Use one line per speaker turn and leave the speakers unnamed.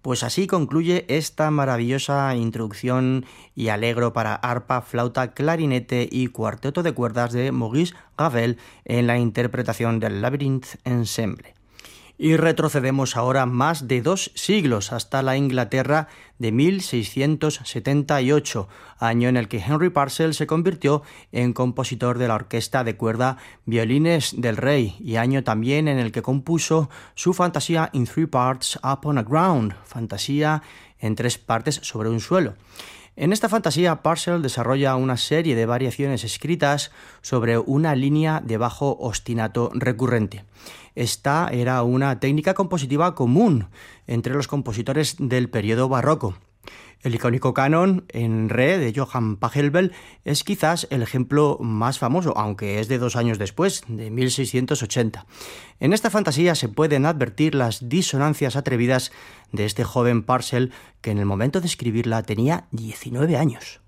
Pues así concluye esta maravillosa introducción y allegro para arpa, flauta, clarinete y cuarteto de cuerdas de Maurice Ravel en la interpretación del Labyrinth Ensemble. Y retrocedemos ahora más de 2 siglos hasta la Inglaterra de 1678, año en el que Henry Purcell se convirtió en compositor de la orquesta de cuerda Violines del Rey y año también en el que compuso su fantasía in 3 parts upon a ground, fantasía en 3 partes sobre un suelo. En esta fantasía, Purcell desarrolla una serie de variaciones escritas sobre una línea de bajo ostinato recurrente. Esta era una técnica compositiva común entre los compositores del periodo barroco. El icónico canon en re de Johann Pachelbel es quizás el ejemplo más famoso, aunque es de 2 años después, de 1680. En esta fantasía se pueden advertir las disonancias atrevidas de este joven Purcell que en el momento de escribirla tenía 19 años.